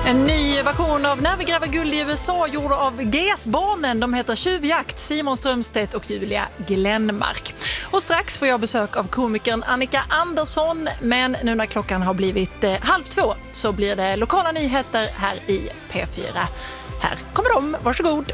En ny version av När vi gräver guld i USA gjord av GES-barnen. De heter Tjuvjakt, Simon Strömstedt och Julia Glenmark. Och strax får jag besök av komikern Annika Andersson. Men nu när klockan har blivit 1:30 så blir det lokala nyheter här i P4. Här kommer de, varsågod.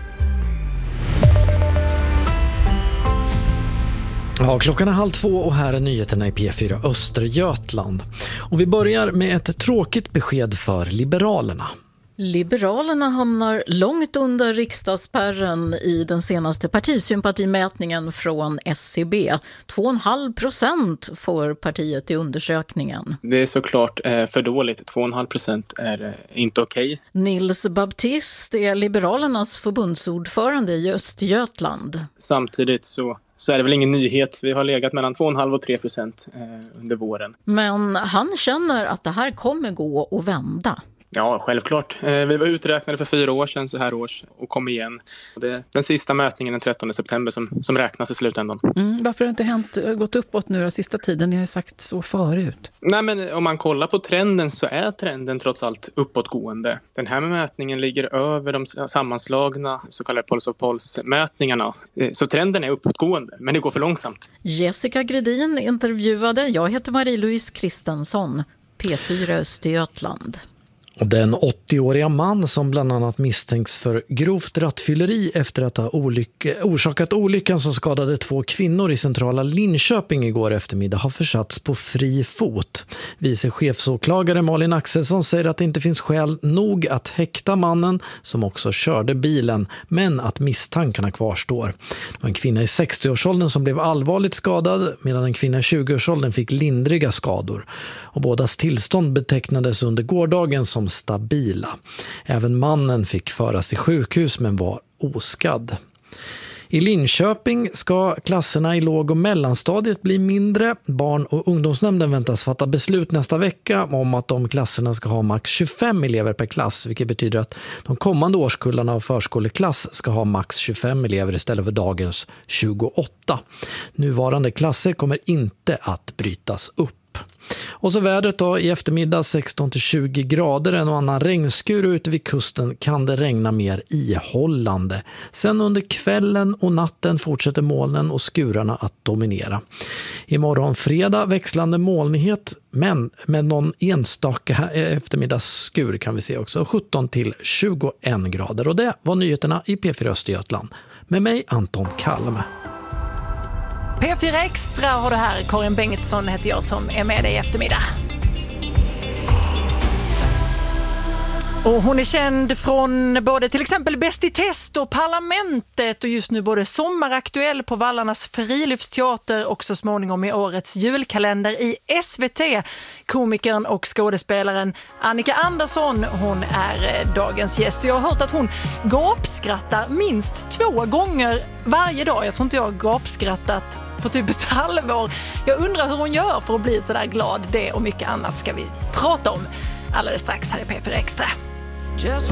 Ja, klockan är 1:30 och här är nyheterna i P4 Östergötland. Och vi börjar med ett tråkigt besked för Liberalerna. Liberalerna hamnar långt under riksdagsspärren i den senaste partisympatimätningen från SCB. 2,5% får partiet i undersökningen. Det är såklart för dåligt. 2,5% är inte okej. Nils Baptist är Liberalernas förbundsordförande i Östergötland. Samtidigt så är det väl ingen nyhet. Vi har legat mellan 2,5% och 3% under våren. Men han känner att det här kommer gå att vända. Ja, självklart. Vi var uträknade för 4 år sedan så här års och kom igen. Det är den sista mätningen den 13 september som räknas i slutändan. Varför har det inte gått uppåt nu den sista tiden? Ni har ju sagt så förut. Nej, men om man kollar på trenden så är trenden trots allt uppåtgående. Den här mätningen ligger över de sammanslagna så kallade Pulse of Pulse-mätningarna. Så trenden är uppåtgående, men det går för långsamt. Jessica Gredin intervjuade. Jag heter Marie-Louise Kristensson, P4 Östergötland. Och den 80-åriga man som bland annat misstänks för grovt rattfylleri efter att ha orsakat olyckan som skadade 2 kvinnor i centrala Linköping igår eftermiddag har försatts på fri fot. Vice chefsåklagare Malin Axelsson säger att det inte finns skäl nog att häkta mannen som också körde bilen, men att misstankarna kvarstår. Det var en kvinna i 60-årsåldern som blev allvarligt skadad medan en kvinna i 20-årsåldern fick lindriga skador. Och bådas tillstånd betecknades under gårdagen som stabila. Även mannen fick föras till sjukhus men var oskadd. I Linköping ska klasserna i låg- och mellanstadiet bli mindre. Barn- och ungdomsnämnden väntas fatta beslut nästa vecka om att de klasserna ska ha max 25 elever per klass, vilket betyder att de kommande årskullarna av förskoleklass ska ha max 25 elever istället för dagens 28. Nuvarande klasser kommer inte att brytas upp. Och så vädret då, i eftermiddag 16-20 grader, en och annan regnskur ute vid kusten kan det regna mer ihållande. Sen under kvällen och natten fortsätter molnen och skurarna att dominera. Imorgon fredag växlande molnighet, men med någon enstaka eftermiddagsskur kan vi se också, 17-21 grader. Och det var nyheterna i P4 Östergötland. Med mig Anton Kalme. P4 Extra har det här. Karin Bengtsson heter jag som är med dig i eftermiddag. Och hon är känd från både till exempel Bäst i test och Parlamentet och just nu både sommaraktuell på Vallarnas friluftsteater och så småningom i årets julkalender i SVT. Komikern och skådespelaren Annika Andersson, hon är dagens gäst. Jag har hört att hon gapskrattar minst 2 gånger varje dag. Jag tror inte jag har gapskrattat på typ ett halvår. Jag undrar hur hon gör för att bli så där glad. Det och mycket annat ska vi prata om alldeles strax här i P4 Extra.